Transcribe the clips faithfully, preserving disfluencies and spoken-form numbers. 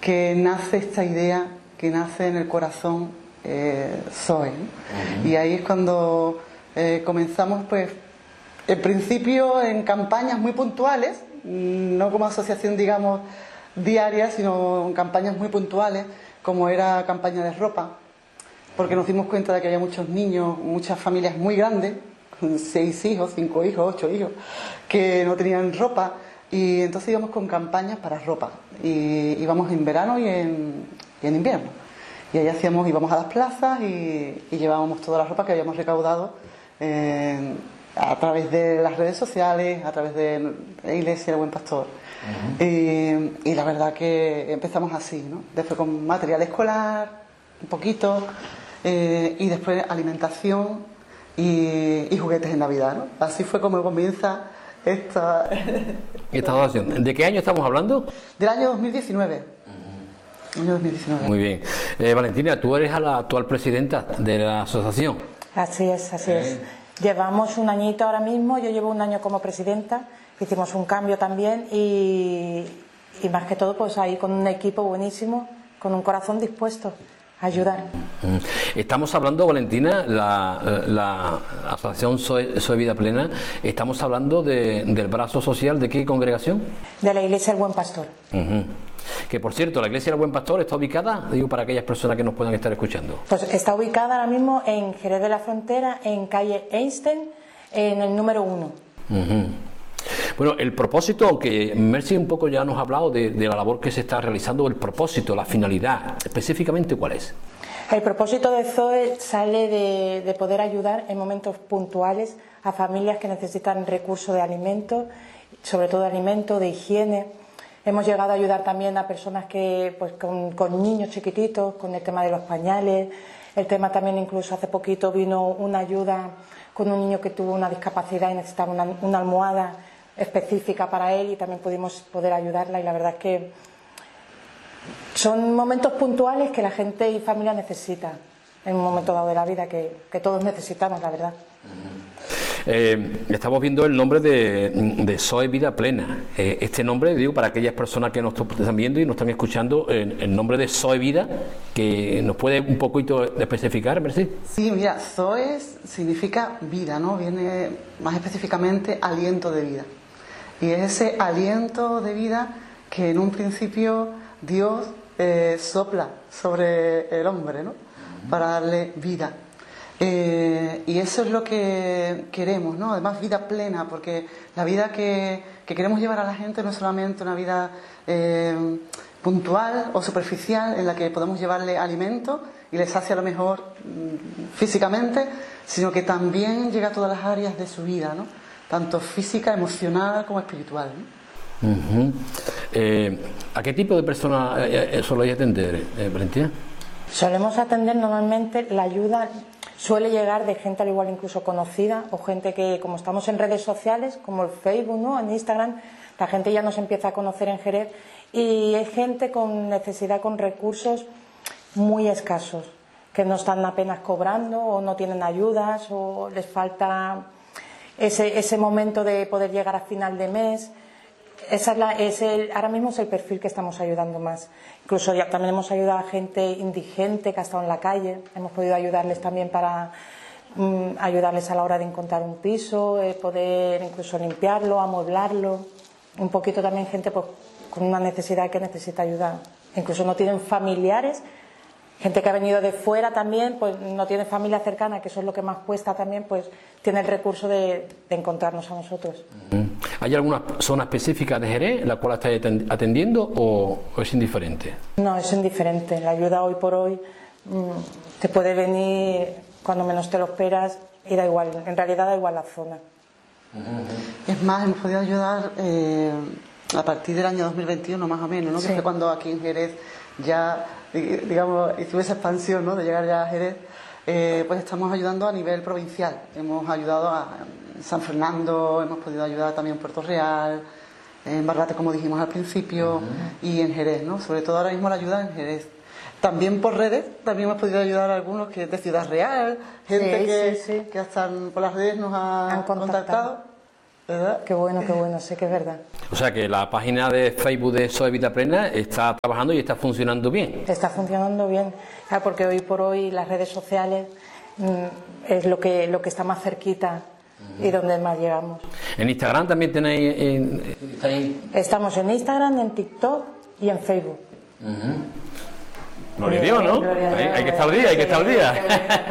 que nace esta idea, que nace en el corazón eh, Zoe, ¿no? Uh-huh. Y ahí es cuando eh, comenzamos, pues, en principio en campañas muy puntuales, no como asociación, digamos, diaria, sino en campañas muy puntuales, como era campaña de ropa, porque nos dimos cuenta de que había muchos niños, muchas familias muy grandes, seis hijos, cinco hijos, ocho hijos, que no tenían ropa, y entonces íbamos con campañas para ropa, y íbamos en verano y en, y en invierno, y ahí hacíamos, íbamos a las plazas y, y llevábamos toda la ropa que habíamos recaudado eh, a través de las redes sociales, a través de la Iglesia del Buen Pastor. Uh-huh. y, y la verdad que empezamos así, ¿no? Después con material escolar, un poquito, eh, y después alimentación y, y juguetes en Navidad, ¿no? Así fue como comienza esta... esta asociación. ¿De qué año estamos hablando? Del año dos mil diecinueve. Uh-huh. Año dos mil diecinueve. Muy bien. Eh, Valentina, tú eres la actual presidenta de la asociación. Así es, así es. Llevamos un añito ahora mismo, yo llevo un año como presidenta, hicimos un cambio también y, y más que todo pues ahí con un equipo buenísimo, con un corazón dispuesto a ayudar. Estamos hablando, Valentina, la, la asociación Zoe, Zoe Vida Plena, estamos hablando de, del brazo social ¿de qué congregación? De la Iglesia del Buen Pastor. Uh-huh. Que por cierto, la Iglesia del Buen Pastor está ubicada, digo, para aquellas personas que nos puedan estar escuchando. Pues está ubicada ahora mismo en Jerez de la Frontera, en calle Einstein, en el número uno. Uh-huh. Bueno, el propósito, aunque Mercy un poco ya nos ha hablado de, de la labor que se está realizando, el propósito, la finalidad, específicamente, ¿cuál es? El propósito de Zoe sale de, de poder ayudar en momentos puntuales a familias que necesitan recursos de alimento, sobre todo de alimento, de higiene. Hemos llegado a ayudar también a personas que, pues, con, con niños chiquititos, con el tema de los pañales. El tema también, incluso hace poquito vino una ayuda con un niño que tuvo una discapacidad y necesitaba una, una almohada específica para él y también pudimos poder ayudarla, y la verdad es que son momentos puntuales que la gente y familia necesita en un momento dado de la vida, que, que todos necesitamos, la verdad. Eh, estamos viendo el nombre de, de Zoe Vida Plena. Eh, este nombre, digo, para aquellas personas que nos están viendo y nos están escuchando, eh, el nombre de Zoe Vida, que nos puede un poquito especificar, Mercy. Sí, mira, Zoe significa vida, ¿no? Viene más específicamente aliento de vida. Y es ese aliento de vida que en un principio Dios eh, sopla sobre el hombre, ¿no? Para darle vida. Eh, y eso es lo que queremos, ¿no? Además, vida plena, porque la vida que, que queremos llevar a la gente no es solamente una vida eh, puntual o superficial en la que podemos llevarle alimento y les sacia a lo mejor mm, físicamente, sino que también llega a todas las áreas de su vida, ¿no? Tanto física, emocional como espiritual, ¿no? Uh-huh. eh, ¿A qué tipo de personas eh, soléis atender, eh, Valentina? Solemos atender normalmente, la ayuda suele llegar de gente al igual incluso conocida, o gente que, como estamos en redes sociales, como el Facebook, ¿no? En Instagram, la gente ya nos empieza a conocer en Jerez, y es gente con necesidad, con recursos muy escasos, que no están apenas cobrando o no tienen ayudas o les falta ese, ese momento de poder llegar a final de mes. Esa es la, es el, ahora mismo es el perfil que estamos ayudando más. Incluso ya también hemos ayudado a gente indigente que ha estado en la calle. Hemos podido ayudarles también para mm, ayudarles a la hora de encontrar un piso, eh, poder incluso limpiarlo, amueblarlo. Un poquito también gente pues, con una necesidad que necesita ayuda. Incluso no tienen familiares. Gente que ha venido de fuera también, pues no tiene familia cercana, que eso es lo que más cuesta también, pues tiene el recurso de, de encontrarnos a nosotros. ¿Hay alguna zona específica de Jerez la cual estáis atendiendo o, o es indiferente? No, es indiferente. La ayuda hoy por hoy mmm, te puede venir cuando menos te lo esperas y da igual, en realidad da igual la zona. Es más, hemos podido ayudar eh, a partir del año dos mil veintiuno más o menos, ¿no? Sí. Que fue cuando aquí en Jerez ya, digamos, hicimos esa expansión, ¿no? De llegar ya a Jerez, eh, pues estamos ayudando a nivel provincial. Hemos ayudado a San Fernando, hemos podido ayudar también en Puerto Real, en Barbate, como dijimos al principio, uh-huh. y en Jerez, ¿no? Sobre todo ahora mismo la ayuda en Jerez. También por redes, también hemos podido ayudar a algunos que de Ciudad Real, gente sí, que, sí, sí. que hasta por las redes nos ha Han contactado. contactado. ¿verdad? Qué bueno, qué bueno, sé que es verdad. O sea que la página de Facebook de Soy Vida Plena está trabajando y está funcionando bien. Está funcionando bien, claro, porque hoy por hoy las redes sociales mmm, es lo que, lo que está más cerquita y donde más llegamos. ¿En Instagram también tenéis...? En, ¿estáis? Estamos en Instagram, en TikTok y en Facebook. Uh-huh. Gloria a Dios, ¿no? Hay, hay que estar al día, hay que estar al día.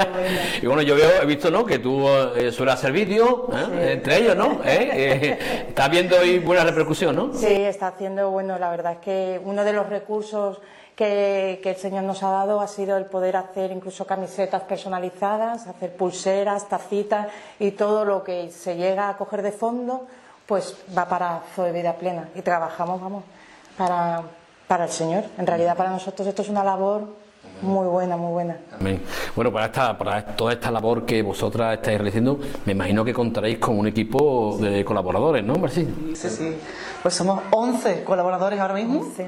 Y bueno, yo veo, he visto, ¿no?, que tú eh, sueles hacer vídeos, ¿eh? Sí. Entre ellos, ¿no? ¿Eh? Eh, ¿Estás viendo ahí buena repercusión, no? Sí, está haciendo, bueno, la verdad es que uno de los recursos que, que el Señor nos ha dado ha sido el poder hacer incluso camisetas personalizadas, hacer pulseras, tacitas y todo lo que se llega a coger de fondo, pues va para Zoe Vida Plena. Y trabajamos, vamos, para... para el Señor. En realidad para nosotros esto es una labor muy buena, muy buena. Amén. Bueno, para, esta, para toda esta labor que vosotras estáis realizando, me imagino que contaréis con un equipo de colaboradores, ¿no, Marcí? Sí, sí. Pues somos once colaboradores ahora mismo, sí.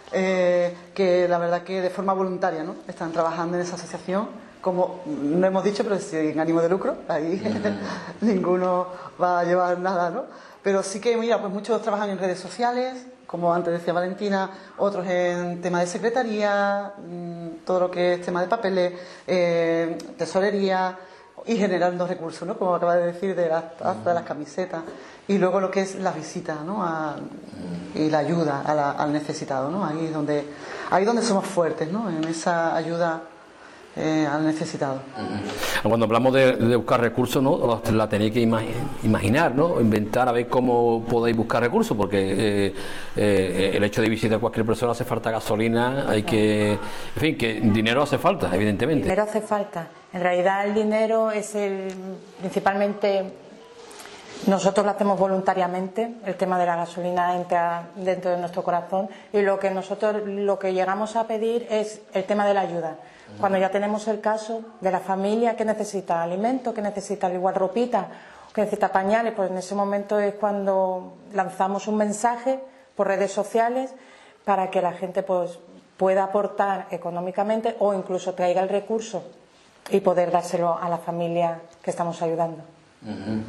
eh, que la verdad que de forma voluntaria, ¿no?, están trabajando en esa asociación. Como no hemos dicho, pero sin ánimo de lucro, ahí mm. ninguno va a llevar nada, ¿no? Pero sí que, mira, pues muchos trabajan en redes sociales, como antes decía Valentina, otros en tema de secretaría, todo lo que es tema de papeles, eh, tesorería y generando recursos, ¿no?, como acaba de decir, de las tazas, de las camisetas, y luego lo que es la visita, ¿no?, a, y la ayuda a la, al necesitado, ¿no? Ahí es donde, ahí donde somos fuertes, ¿no?, en esa ayuda Eh, al necesitado. Cuando hablamos de, de buscar recursos, ¿no?, la tenéis que imaginar, ¿no?, inventar a ver cómo podéis buscar recursos, porque eh, eh, el hecho de visitar a cualquier persona hace falta gasolina, hay que, en fin, que dinero hace falta, evidentemente. Dinero hace falta. En realidad el dinero es el principalmente, nosotros lo hacemos voluntariamente, el tema de la gasolina entra dentro de nuestro corazón, y lo que nosotros lo que llegamos a pedir es el tema de la ayuda. Cuando ya tenemos el caso de la familia que necesita alimento, que necesita al igual ropita, que necesita pañales, pues en ese momento es cuando lanzamos un mensaje por redes sociales para que la gente pues pueda aportar económicamente o incluso traiga el recurso y poder dárselo a la familia que estamos ayudando. Uh-huh.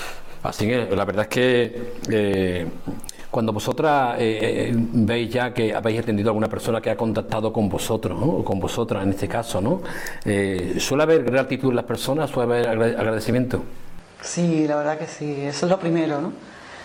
Así que la verdad es que eh, cuando vosotras eh, eh, veis ya que habéis atendido a alguna persona que ha contactado con vosotros, ¿no?, o con vosotras en este caso, ¿no?, eh, ¿suele haber gratitud en las personas? ¿Suele haber agradecimiento? Sí, la verdad que sí, eso es lo primero, ¿no?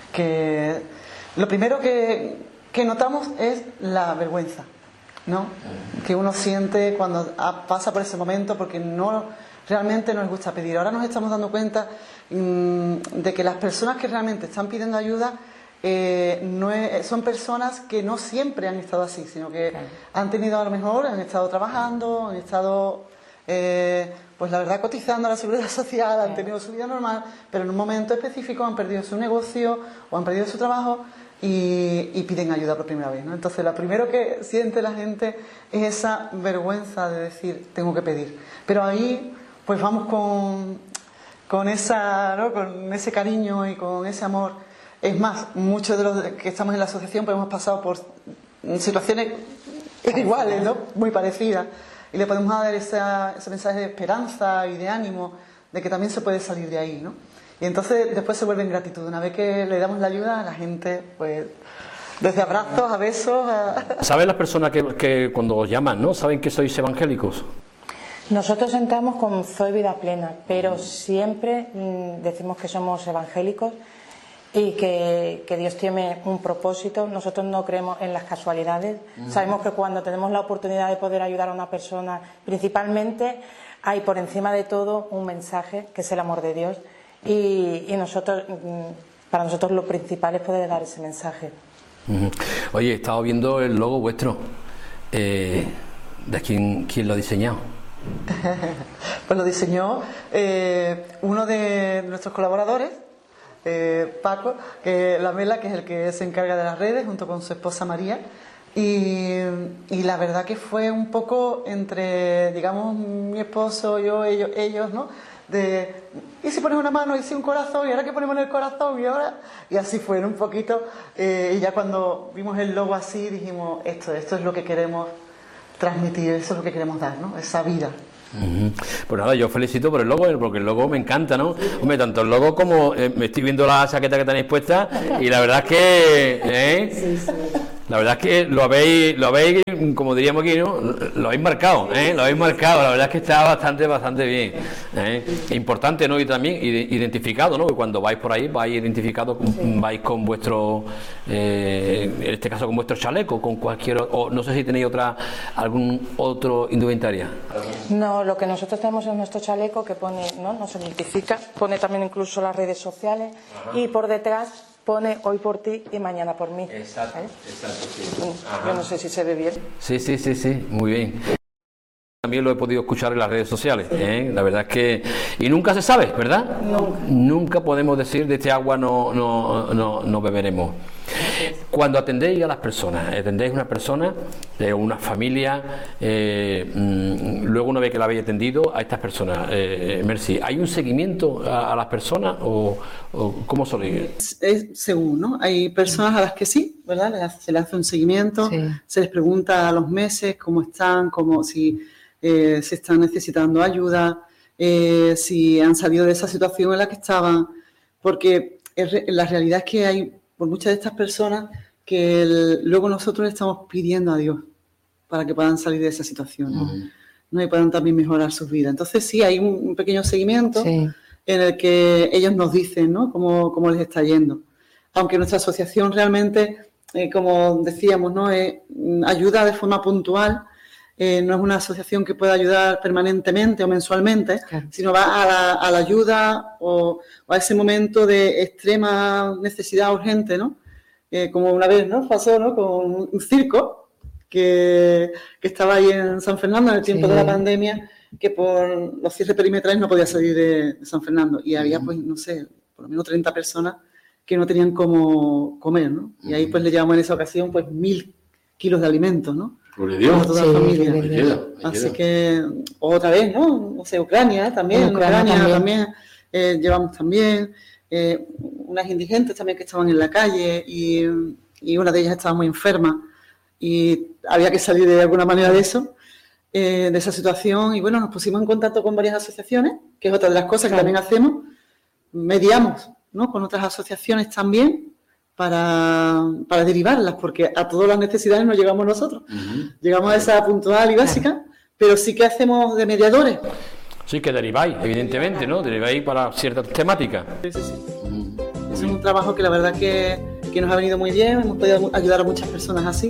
Que lo primero que, que notamos es la vergüenza, ¿no?, que uno siente cuando pasa por ese momento, porque no realmente nos gusta pedir. Ahora nos estamos dando cuenta mmm, de que las personas que realmente están pidiendo ayuda Eh, no es, son personas que no siempre han estado así, sino que claro, han tenido, a lo mejor, han estado trabajando, han estado, eh, pues la verdad, cotizando a la seguridad social, han tenido su vida normal, pero en un momento específico han perdido su negocio o han perdido su trabajo y, y piden ayuda por primera vez, ¿no? Entonces, lo primero que siente la gente es esa vergüenza de decir, tengo que pedir. Pero ahí, pues vamos con, con, esa, ¿no?, con ese cariño y con ese amor. Es más, muchos de los que estamos en la asociación pues hemos pasado por situaciones iguales, ¿no?, muy parecidas, y le podemos dar esa, ese mensaje de esperanza y de ánimo, de que también se puede salir de ahí, ¿no? Y entonces después se vuelve en gratitud. Una vez que le damos la ayuda a la gente, pues desde abrazos a besos a... ¿Saben las personas que, que cuando os llaman, ¿no?, saben que sois evangélicos? Nosotros entramos con Zoe Vida Plena, pero siempre mmm, decimos que somos evangélicos y que, que Dios tiene un propósito. Nosotros no creemos en las casualidades. Uh-huh. Sabemos que cuando tenemos la oportunidad de poder ayudar a una persona, principalmente hay por encima de todo un mensaje que es el amor de Dios, y, y nosotros, para nosotros lo principal es poder dar ese mensaje. Uh-huh. Oye, he estado viendo el logo vuestro. Eh, ¿de quién, quién lo ha diseñado? Pues lo diseñó eh, uno de nuestros colaboradores, Eh, Paco, que la Mela, que es el que se encarga de las redes, junto con su esposa María, y, y la verdad que fue un poco entre, digamos, mi esposo, yo, ellos, ellos, ¿no?, de, ¿y si pones una mano? ¿Y si un corazón? ¿Y ahora qué ponemos en el corazón? Y ahora, y así fue, ¿no?, un poquito, eh, y ya cuando vimos el logo así dijimos, esto, esto es lo que queremos transmitir, eso es lo que queremos dar, ¿no?, esa vida. Uh-huh. Pues nada, yo felicito por el logo, porque el logo me encanta, ¿no? Hombre, tanto el logo como eh, me estoy viendo la chaqueta que tenéis puesta y la verdad es que, ¿eh? Sí, sí. La verdad es que lo habéis, lo habéis, como diríamos aquí, ¿no? Lo habéis marcado, ¿eh? Lo habéis marcado, la verdad es que está bastante, bastante bien, ¿eh? Importante, ¿no? Y también identificado, ¿no? Que cuando vais por ahí, vais identificado, sí. Vais con vuestro, eh, en este caso con vuestro chaleco, con cualquier, o no sé si tenéis otra, algún otro indumentaria. No, lo que nosotros tenemos en nuestro chaleco que pone, ¿no? Nos identifica, pone también incluso las redes sociales. Ajá. Y por detrás pone hoy por ti y mañana por mí. Exacto, ¿eh? Exacto, sí. Yo no sé si se ve bien. Sí, sí, sí, sí, muy bien. También lo he podido escuchar en las redes sociales, ¿eh? La verdad es que... Y nunca se sabe, ¿verdad? Nunca. Nunca podemos decir de este agua no, no, no, no beberemos. Cuando atendéis a las personas, atendéis a una persona, eh, una familia, eh, mmm, luego una vez que la habéis atendido a estas personas, eh, Mercy, ¿hay un seguimiento a, a las personas o, o cómo soléis? Es, es según, ¿no? Hay personas a las que sí, ¿verdad? Se les hace un seguimiento, sí. Se les pregunta a los meses cómo están, cómo, si, eh, si están necesitando ayuda, eh, si han salido de esa situación en la que estaban, porque es, la realidad es que hay por muchas de estas personas que el, luego nosotros le estamos pidiendo a Dios para que puedan salir de esa situación, ¿no? Uh-huh. ¿No? Y puedan también mejorar sus vidas. Entonces sí, hay un, un pequeño seguimiento, sí. En el que ellos nos dicen, ¿no? Cómo, cómo les está yendo. Aunque nuestra asociación realmente, eh, como decíamos, ¿no? Eh, ayuda de forma puntual, eh, no es una asociación que pueda ayudar permanentemente o mensualmente, claro. Sino va a la, a la ayuda o, o a ese momento de extrema necesidad urgente, ¿no? Eh, como una vez, ¿no? Pasó, ¿no? Con un circo que, que estaba ahí en San Fernando en el tiempo, sí. De la pandemia, que por los cierres perimetrales no podía salir de, de San Fernando. Y había, pues, no sé, por lo menos treinta personas que no tenían cómo comer, ¿no? Y ahí, pues, le llevamos en esa ocasión, pues, mil kilos de alimentos, ¿no? Por Dios. A toda sí, la familia. Me queda, me Así queda. que, otra vez, ¿no? No sé, Ucrania también, en Ucrania, Ucrania también, también eh, llevamos también, eh, unas indigentes también que estaban en la calle y, y una de ellas estaba muy enferma y había que salir de alguna manera de eso, eh, de esa situación, y bueno, nos pusimos en contacto con varias asociaciones, que es otra de las cosas claro. Que también hacemos, mediamos, ¿no? Con otras asociaciones también, Para, para derivarlas, porque a todas las necesidades no llegamos nosotros. Uh-huh. Llegamos a esa puntual y básica, pero sí que hacemos de mediadores. Sí, que deriváis, evidentemente, ¿no? Deriváis para ciertas temáticas. Sí, sí, sí. Uh-huh. Es un trabajo que la verdad que, que nos ha venido muy bien, hemos podido ayudar a muchas personas así.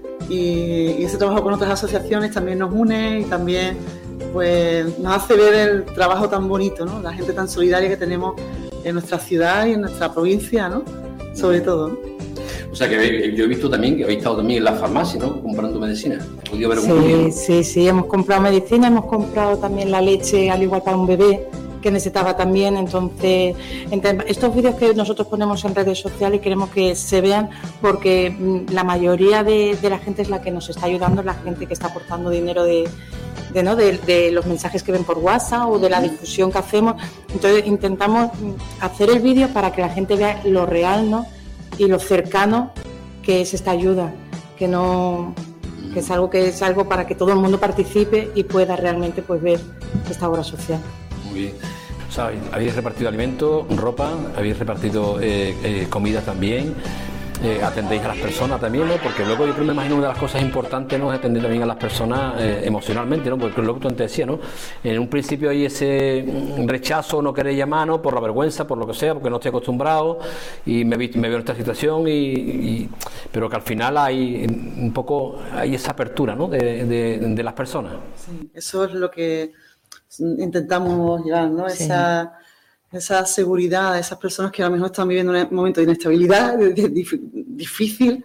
Y, y ese trabajo con otras asociaciones también nos une y también pues, nos hace ver el trabajo tan bonito, ¿no? La gente tan solidaria que tenemos en nuestra ciudad y en nuestra provincia, ¿no? Sobre todo, ¿no? O sea, que yo he visto también que habéis estado también en la farmacia, ¿no? Comprando medicina. ¿He podido ver un sí, vídeo? sí, sí, hemos comprado medicina, hemos comprado también la leche, al igual para un bebé que necesitaba también. Entonces, entre estos vídeos que nosotros ponemos en redes sociales y queremos que se vean, porque la mayoría de, de la gente es la que nos está ayudando, la gente que está aportando dinero de... De, ¿no? de, de los mensajes que ven por WhatsApp o de la difusión que hacemos. Entonces intentamos hacer el vídeo para que la gente vea lo real, ¿no? Y lo cercano que es esta ayuda, que no que es algo que es algo para que todo el mundo participe y pueda realmente pues ver esta obra social. Muy bien. O sea, habéis repartido alimentos, ropa, habéis repartido eh, eh, comida también. Eh, atendéis a las personas también, ¿no? Porque luego yo creo, me imagino, una de las cosas importantes, ¿no? Es atender también a las personas eh, emocionalmente, ¿no? Porque lo que tú antes decías, ¿no? En un principio hay ese rechazo, no querer llamar, ¿no? Por la vergüenza, por lo que sea, porque no estoy acostumbrado y me, vi, me veo en esta situación y, y pero que al final hay un poco, hay esa apertura, ¿no? De, de, de las personas. Sí, eso es lo que intentamos llevar, ¿no? Sí. Esa... esa seguridad de esas personas que a lo mejor están viviendo un momento de inestabilidad de, de, de, difícil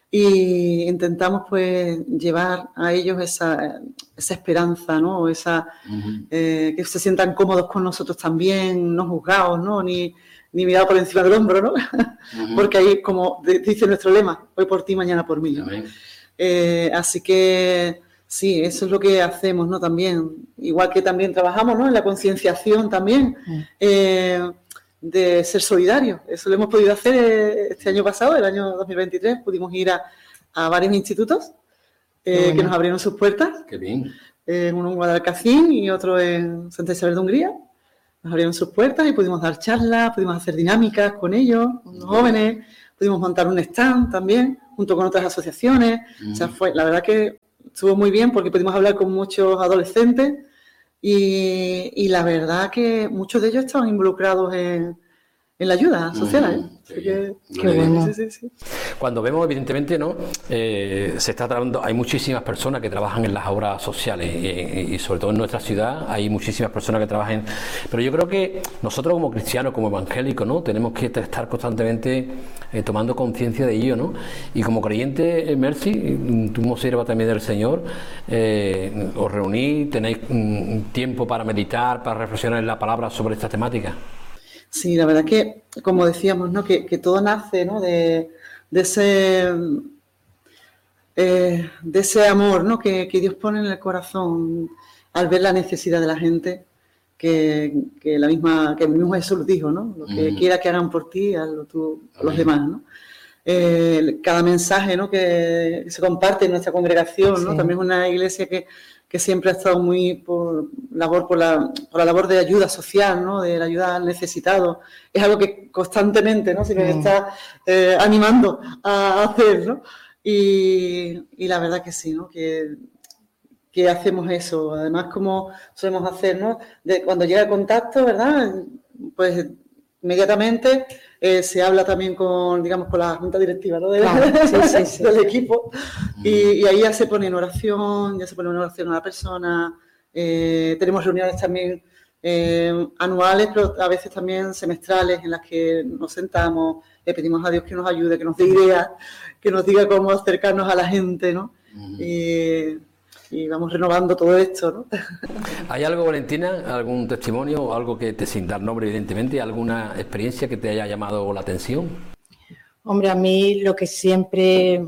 y intentamos pues llevar a ellos esa, esa esperanza, ¿no? Esa, uh-huh. eh, que se sientan cómodos con nosotros también, no juzgados, ¿no? Ni, ni mirados por encima del hombro, ¿no? Uh-huh. Porque ahí, como dice nuestro lema, hoy por ti, mañana por mí, ¿no? Uh-huh. eh, así que sí, eso es lo que hacemos, ¿no? También, igual que también trabajamos, ¿no? En la concienciación también, eh, de ser solidarios. Eso lo hemos podido hacer este año pasado, el año dos mil veintitrés, pudimos ir a, a varios institutos eh, bueno. que nos abrieron sus puertas. Qué bien. eh, uno en Guadalcacín y otro en Santa Isabel de Hungría. Nos abrieron sus puertas y pudimos dar charlas, pudimos hacer dinámicas con ellos, con los jóvenes, pudimos montar un stand también, junto con otras asociaciones. Mm. O sea, fue, la verdad que estuvo muy bien porque pudimos hablar con muchos adolescentes y, y la verdad que muchos de ellos estaban involucrados en, en la ayuda social, ¿eh? Sí, que, qué bueno. Sí, sí, sí. Cuando vemos, evidentemente, ¿no? Eh, se está tratando, hay muchísimas personas que trabajan en las obras sociales y, y sobre todo en nuestra ciudad hay muchísimas personas que trabajan, pero yo creo que nosotros como cristianos, como evangélicos, ¿no? Tenemos que estar constantemente eh, tomando conciencia de ello, ¿no? Y como creyente, eh, Mercy, tú como sierva también del Señor, eh, os reunís, tenéis mm, tiempo para meditar, para reflexionar en la palabra sobre esta temática. Sí, la verdad que, como decíamos, ¿no? que, que todo nace, ¿no? de, de, ese, eh, de ese amor, ¿no? que, que Dios pone en el corazón al ver la necesidad de la gente, que, que, la misma, que el mismo Jesús dijo, ¿no? Lo que mm. quiera que hagan por ti, hazlo tú a los demás, ¿no? Eh, cada mensaje, ¿no? que se comparte en nuestra congregación, ¿no? Sí. También es una iglesia que que siempre ha estado muy por labor por la, por la labor de ayuda social, ¿no? De la ayuda al necesitado. Es algo que constantemente, ¿no? Se nos mm. está eh, animando a hacer, ¿no? Y, y la verdad que sí, ¿no? Que, que hacemos eso. Además, como solemos hacer, ¿no? De, cuando llega el contacto, ¿verdad? Pues inmediatamente eh, se habla también con, digamos, con la junta directiva, ¿no? De, claro, sí, sí, sí. del equipo y, y ahí ya se pone en oración, ya se pone en oración a la persona. Eh, tenemos reuniones también eh, anuales, pero a veces también semestrales en las que nos sentamos, le pedimos a Dios que nos ayude, que nos dé ideas, que nos diga cómo acercarnos a la gente, ¿no? Uh-huh. Y, y vamos renovando todo esto, ¿no? ¿Hay algo, Valentina, algún testimonio o algo que te, sin dar nombre evidentemente, alguna experiencia que te haya llamado la atención? Hombre, a mí lo que siempre,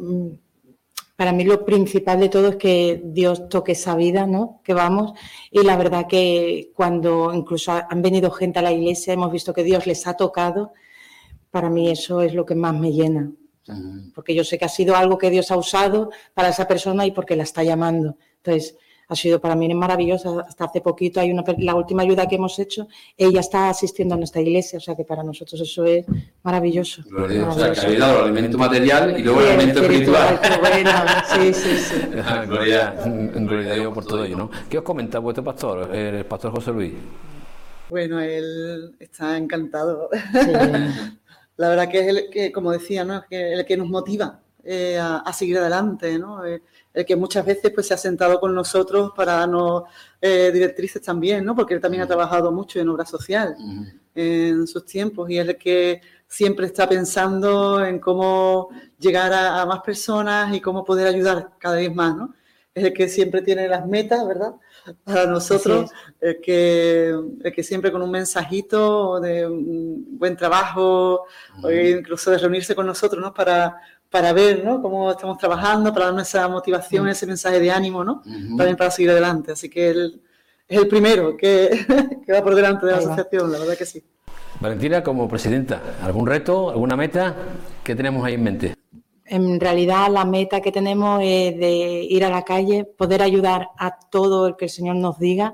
para mí lo principal de todo es que Dios toque esa vida, ¿no? Que vamos, y la verdad que cuando incluso han venido gente a la iglesia, hemos visto que Dios les ha tocado, para mí eso es lo que más me llena. Porque yo sé que ha sido algo que Dios ha usado para esa persona y porque la está llamando. Entonces, ha sido para mí maravilloso. Hasta hace poquito, hay una, la última ayuda que hemos hecho, ella está asistiendo a nuestra iglesia, o sea que para nosotros eso es maravilloso. Gloria, maravilloso. O sea, que habéis dado el alimento material y luego el alimento espiritual. espiritual. Bueno, sí, sí, sí. Gloria, gloria a Dios por todo ello, ¿no? ¿Qué os comenta vuestro pastor, el pastor José Luis? Bueno, él está encantado. Sí. La verdad que es el que, como decía, ¿no? El que nos motiva eh, a, a seguir adelante, ¿no? El, el que muchas veces pues se ha sentado con nosotros para darnos eh, directrices también, ¿no? Porque él también uh-huh. ha trabajado mucho en obra social uh-huh. en sus tiempos y es el que siempre está pensando en cómo llegar a, a más personas y cómo poder ayudar cada vez más, ¿no? Es el que siempre tiene las metas, ¿verdad? Para nosotros, el que, el que siempre con un mensajito de un buen trabajo, uh-huh. o incluso de reunirse con nosotros, ¿no? Para, para ver, ¿no? Cómo estamos trabajando, para darnos esa motivación, uh-huh. ese mensaje de ánimo, ¿no? Uh-huh. También para seguir adelante. Así que él es el primero que, que va por delante de la asociación, la verdad que sí. Valentina, como presidenta, ¿algún reto, alguna meta que tenemos ahí en mente? En realidad la meta que tenemos es de ir a la calle, poder ayudar a todo el que el Señor nos diga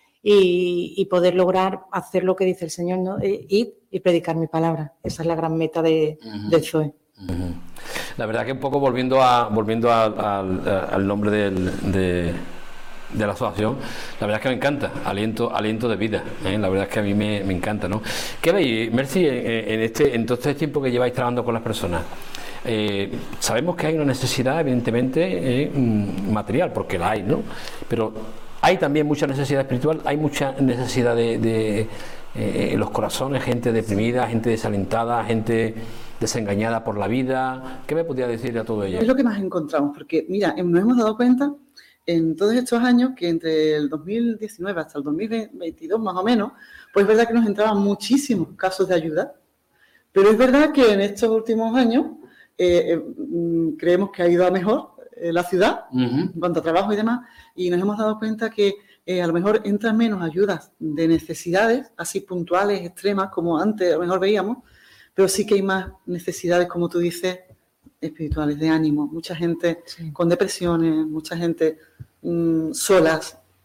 y, y poder lograr hacer lo que dice el Señor, ¿no? Ir y predicar mi palabra. Esa es la gran meta de, uh-huh. del Z O E. Uh-huh. La verdad que un poco volviendo a volviendo a, a, a, al nombre del, de, de la asociación, la verdad es que me encanta, aliento aliento de vida, ¿eh? La verdad es que a mí me, me encanta, ¿no? ¿Qué veis, Mercy, en, en, este, en todo este tiempo que lleváis trabajando con las personas? Eh, sabemos que hay una necesidad evidentemente eh, material, porque la hay, ¿no? Pero hay también mucha necesidad espiritual, hay mucha necesidad de, de eh, en los corazones, gente deprimida, gente desalentada, gente desengañada por la vida. ¿Qué me podría decir a todo ello? Es lo que más encontramos, porque mira, nos hemos dado cuenta en todos estos años que entre el dos mil diecinueve hasta el dos mil veintidós más o menos, pues es verdad que nos entraban muchísimos casos de ayuda, pero es verdad que en estos últimos años Eh, eh, creemos que ha ido a mejor eh, la ciudad uh-huh. en cuanto a trabajo y demás, y nos hemos dado cuenta que eh, a lo mejor entran menos ayudas de necesidades así puntuales, extremas, como antes a lo mejor veíamos, pero sí que hay más necesidades, como tú dices, espirituales, de ánimo. Mucha gente sí. con depresiones, mucha gente mmm, solas,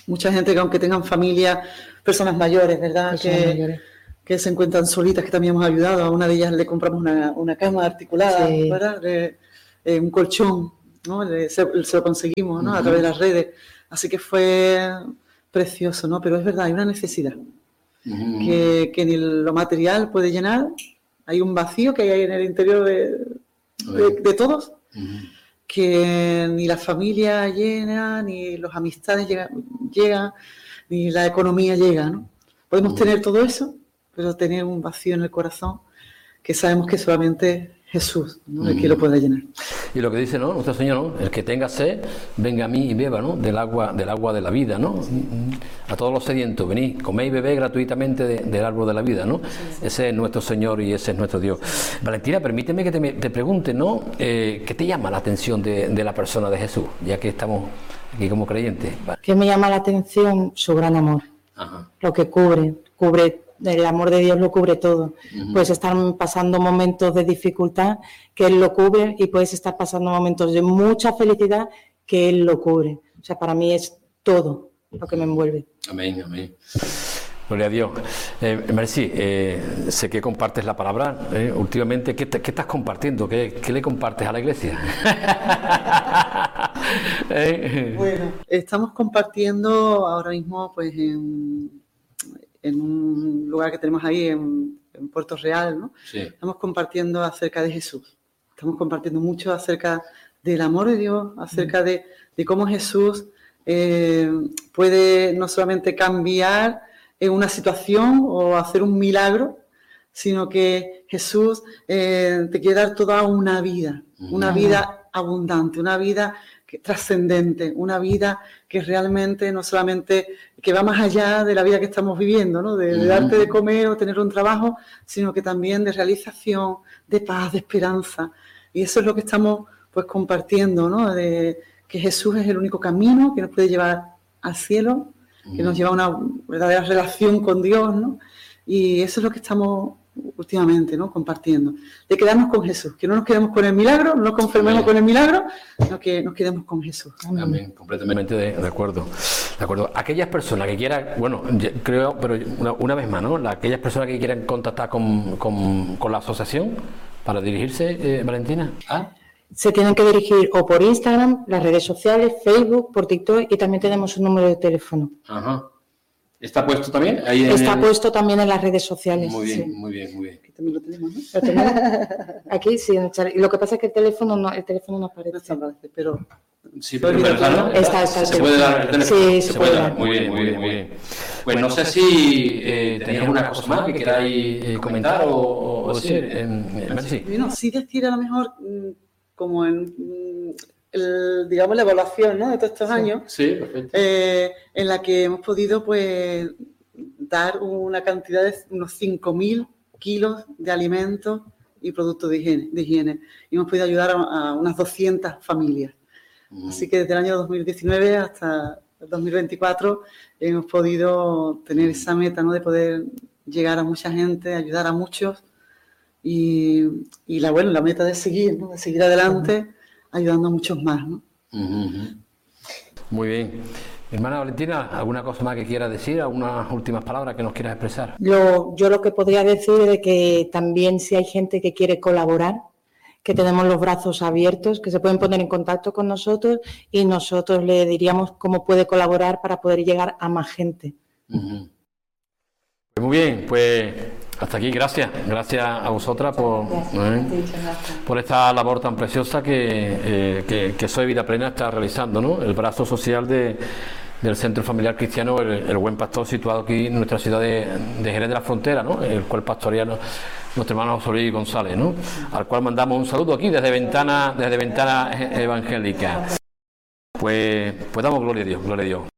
mucha gente que aunque tengan familia, personas mayores, ¿verdad? Personas que, mayores. que se encuentran solitas, que también hemos ayudado. A una de ellas le compramos una, una cama articulada, Sí. ¿verdad? De, eh, un colchón, ¿no? Le, se, se lo conseguimos, ¿no? Uh-huh. A través de las redes. Así que fue precioso, ¿no? Pero es verdad, hay una necesidad uh-huh. que, que ni lo material puede llenar. Hay un vacío que hay en el interior de, de, de todos, uh-huh. que ni la familia llena, ni las amistades llegan, llegan, ni la economía llega, ¿no? Podemos uh-huh. tener todo eso, pero tener un vacío en el corazón que sabemos que solamente Jesús, ¿no? Uh-huh. El que lo puede llenar. Y lo que dice, ¿no? Nuestro Señor, ¿no? El que tenga sed, venga a mí y beba, ¿no? Del agua, del agua de la vida, ¿no? A todos los sedientos, venid, coméis y bebéis gratuitamente de, del árbol de la vida, ¿no? Sí, sí. Ese es nuestro Señor y ese es nuestro Dios. Sí. Valentina, permíteme que te, te pregunte, ¿no? Eh, ¿Qué te llama la atención de, de la persona de Jesús, ya que estamos aquí como creyentes? Vale. ¿Qué me llama la atención? Su gran amor. Ajá. Lo que cubre, cubre. El amor de Dios lo cubre todo. Uh-huh. Puedes estar pasando momentos de dificultad que Él lo cubre y puedes estar pasando momentos de mucha felicidad que Él lo cubre. O sea, para mí es todo lo que me envuelve. Amén, amén. Gloria a Dios. Eh, Merci, eh, sé que compartes la palabra. Eh, últimamente, ¿qué, te, ¿qué estás compartiendo? ¿Qué, ¿Qué le compartes a la iglesia? eh. Bueno, estamos compartiendo ahora mismo pues en... en un lugar que tenemos ahí en, en Puerto Real, ¿no? Sí. Estamos compartiendo acerca de Jesús. Estamos compartiendo mucho acerca del amor de Dios, acerca de, de cómo Jesús eh, puede no solamente cambiar en una situación o hacer un milagro, sino que Jesús eh, te quiere dar toda una vida, una vida abundante, una vida trascendente, una vida que realmente no solamente, que va más allá de la vida que estamos viviendo, ¿no? De, de darte de comer o tener un trabajo, sino que también de realización, de paz, de esperanza. Y eso es lo que estamos pues compartiendo, ¿no? De que Jesús es el único camino que nos puede llevar al cielo, que nos lleva a una verdadera relación con Dios, ¿no? Y eso es lo que estamos últimamente, ¿no? Compartiendo, de quedarnos con Jesús, que no nos quedemos con el milagro, no nos conformemos con el milagro, sino que nos quedemos con Jesús. Amén, Amén. Completamente de, de acuerdo. De acuerdo. Aquellas personas que quieran, bueno, creo, pero una, una vez más, ¿no? Aquellas personas que quieran contactar con, con, con la asociación para dirigirse, eh, Valentina, ¿ah? Se tienen que dirigir o por Instagram, las redes sociales, Facebook, por TikTok y también tenemos un número de teléfono. Ajá. ¿Está puesto también? Ahí en Está el... puesto también en las redes sociales. Muy bien, sí. muy bien, muy bien. Aquí también lo tenemos, ¿no? ¿Lo tenemos? Aquí sí, lo que pasa es que el teléfono no, el teléfono no aparece. No aparece, pero... Sí, pero, pero está, ¿no? Está, está, ¿Se puede dar el teléfono? Sí, se, se puede puede dar. dar. Muy bien, muy bien, muy bien. Pues no sé si eh, tenéis alguna cosa más que queráis eh, comentar o, o, o decir. En, en, sí. Bueno, sí decir a lo mejor, como en... El, digamos la evaluación, ¿no? De todos estos sí, años, sí, perfecto. Eh, en la que hemos podido pues dar una cantidad de unos cinco mil kilos de alimentos y productos de higiene, de higiene. Y hemos podido ayudar a, a unas doscientas familias. Mm. Así que desde el año dos mil diecinueve hasta el dos mil veinticuatro hemos podido tener esa meta, ¿no? De poder llegar a mucha gente, ayudar a muchos y, y la, bueno, la meta de seguir, ¿no? De seguir adelante. Mm. Ayudando a muchos más, ¿no? Uh-huh. Muy bien. Hermana Valentina, ¿alguna cosa más que quieras decir? ¿Algunas últimas palabras que nos quieras expresar? Lo, yo lo que podría decir es que también si hay gente que quiere colaborar, que tenemos los brazos abiertos, que se pueden poner en contacto con nosotros y nosotros le diríamos cómo puede colaborar para poder llegar a más gente. Uh-huh. Pues muy bien, pues... Hasta aquí, gracias. Gracias a vosotras por, eh, por esta labor tan preciosa que, eh, que, que Soy Vida Plena está realizando, ¿no? El brazo social de, del Centro Familiar Cristiano, el, el Buen Pastor, situado aquí en nuestra ciudad de, de Jerez de la Frontera, ¿no? El cual pastorea nuestro hermano José Luis González, ¿no? Al cual mandamos un saludo aquí desde Ventana, desde Ventana Evangélica. Pues, pues damos gloria a Dios, gloria a Dios.